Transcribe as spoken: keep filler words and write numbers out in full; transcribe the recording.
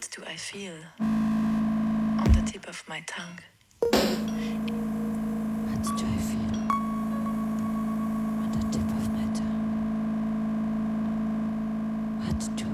What do I feel on the tip of my tongue? What do I feel on the tip of my tongue? What do